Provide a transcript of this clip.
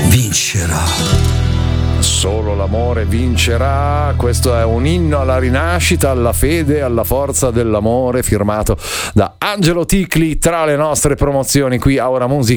vincerà. Solo l'amore vincerà. Questo è un inno alla rinascita, alla fede, alla forza dell'amore, firmato da Angelo Ticli, tra le nostre promozioni qui a Ora Musica.